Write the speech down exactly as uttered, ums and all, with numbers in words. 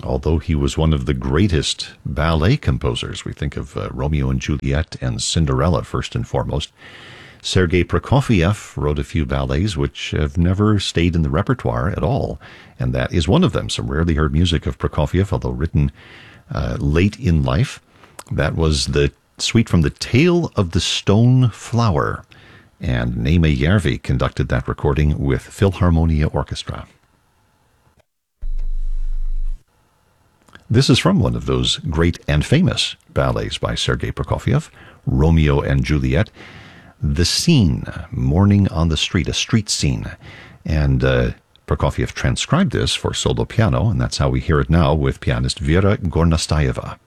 although he was one of the greatest ballet composers. We think of uh, Romeo and Juliet and Cinderella first and foremost. Sergei Prokofiev wrote a few ballets which have never stayed in the repertoire at all, and that is one of them. Some rarely heard music of Prokofiev, although written uh, late in life. That was the suite from The Tale of the Stone Flower, and Naima Järvi conducted that recording with Philharmonia Orchestra. This is from one of those great and famous ballets by Sergei Prokofiev, Romeo and Juliet. The scene, Morning on the Street, a street scene. And uh, Prokofiev transcribed this for solo piano, and that's how we hear it now with pianist Vera Gornastayeva.